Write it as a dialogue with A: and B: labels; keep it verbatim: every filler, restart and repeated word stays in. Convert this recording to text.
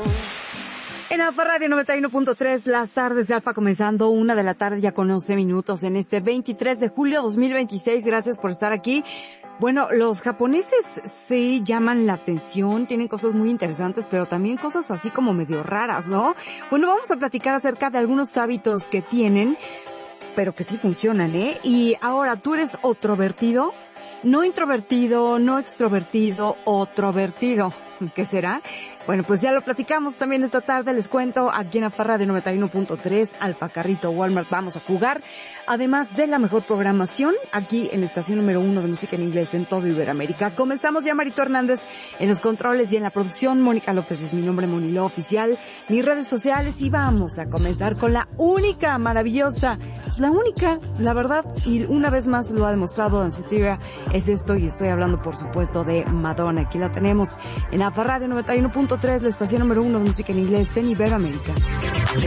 A: En Alfa Radio noventa y uno punto tres, las tardes de Alfa comenzando una de la tarde ya con once minutos en este veintitrés de julio dos mil veintiséis. Gracias por estar aquí. Bueno, los japoneses sí llaman la atención, tienen cosas muy interesantes, pero también cosas así como medio raras, ¿no? Bueno, vamos a platicar acerca de algunos hábitos que tienen, pero que sí funcionan, ¿eh? Y ahora, ¿tú eres otrovertido? No introvertido, no extrovertido, otrovertido. ¿Qué será? Bueno, pues ya lo platicamos también esta tarde. Les cuento, aquí en Alfa Radio noventa y uno punto tres, Alfa Carrito Walmart, vamos a jugar. Además de la mejor programación, aquí en la estación número uno de música en inglés en todo Iberoamérica. Comenzamos ya, Marito Hernández en los controles y en la producción. Mónica López es mi nombre, Monilo Oficial. Mis redes sociales, y vamos a comenzar con la única, maravillosa, la única, la verdad, y una vez más lo ha demostrado Dancetira, es esto, y estoy hablando por supuesto de Madonna. Aquí la tenemos en Alfa Radio noventa y uno punto tres, la estación número uno de música en inglés en Iberoamérica.